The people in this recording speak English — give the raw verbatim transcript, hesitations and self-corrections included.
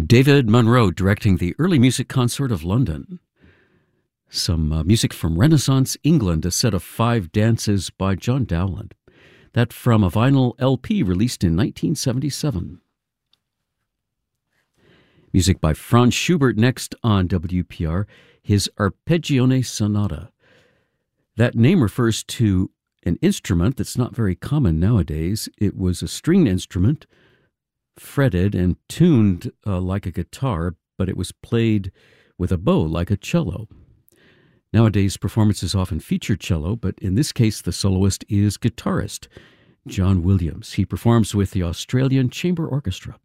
David Munro directing the Early Music Consort of London. Some uh, music from Renaissance England, a set of five dances by John Dowland. That from a vinyl L P released in nineteen seventy-seven. Music by Franz Schubert next on W P R, his Arpeggione Sonata. That name refers to an instrument that's not very common nowadays. It was a stringed instrument, fretted and tuned uh, like a guitar, but it was played with a bow like a cello. Nowadays, performances often feature cello, but in this case, the soloist is guitarist John Williams. He performs with the Australian Chamber Orchestra.